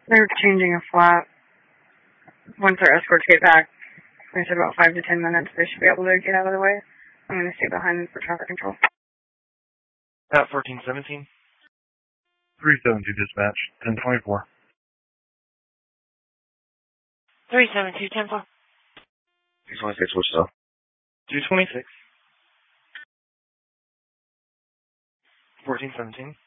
They're changing a flat. Once our escorts get back, we said about 5 to 10 minutes, they should be able to get out of the way. I'm going to stay behind them for traffic control. At 1417. 372 dispatch, 1024. 372, 10-4. 626, what's up? 226. 1417.